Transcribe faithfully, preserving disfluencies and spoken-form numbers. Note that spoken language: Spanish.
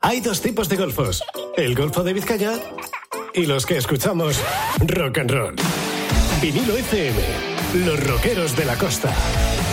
Hay dos tipos de golfos, el Golfo de Vizcaya y los que escuchamos rock and roll. Vinilo F M, los rockeros de la costa.